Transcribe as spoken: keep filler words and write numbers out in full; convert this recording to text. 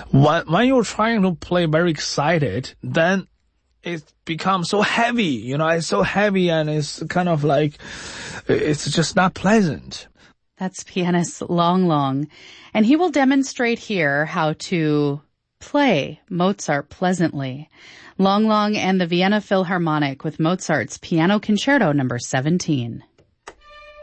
When, when you're trying to play very excited, then it becomes so heavy, you know, it's so heavy and it's kind of like, it's just not pleasant. That's pianist Long Long. And he will demonstrate here how to play Mozart pleasantly. Long Long and the Vienna Philharmonic with Mozart's Piano Concerto number seventeen.